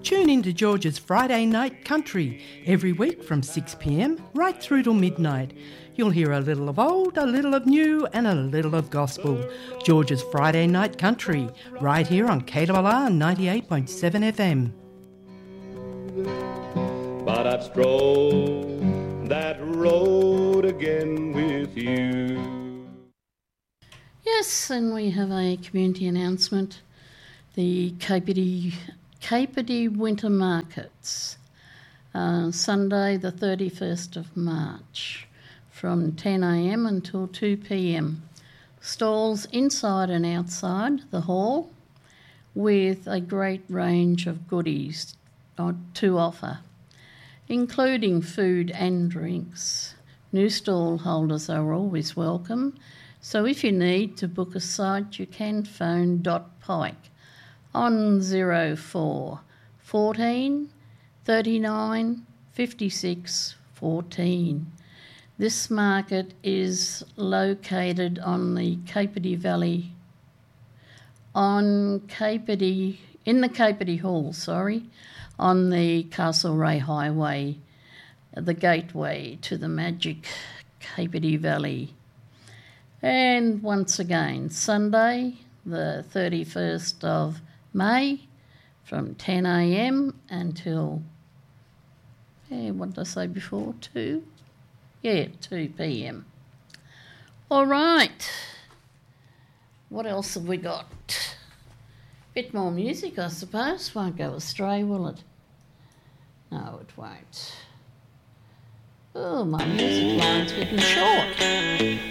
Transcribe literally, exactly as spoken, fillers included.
Tune in to George's Friday Night Country every week from six p m right through till midnight. You'll hear a little of old, a little of new and a little of gospel. George's Friday Night Country, right here on K R R ninety-eight point seven F M. But I've strolled that road again with you. Yes, and we have a community announcement. The Capity, Capity Winter Markets, uh, Sunday the thirty-first of March, from ten a m until two p m. Stalls inside and outside the hall with a great range of goodies to offer, including food and drinks. New stall holders are always welcome, so if you need to book a site, you can phone Dot Pike on zero four fourteen thirty-nine fifty-six fourteen. This market is located on the Capity Valley, on Capity, in the Capity Hall, sorry, on the Castlereagh Highway, the gateway to the magic Capity Valley. And once again, Sunday, the thirty-first of May, from ten a m until, yeah, what did I say before, two? Yeah, two p m. All right. What else have we got? Bit more music, I suppose. Won't go astray, will it? No, it won't. Oh, my music line's getting short.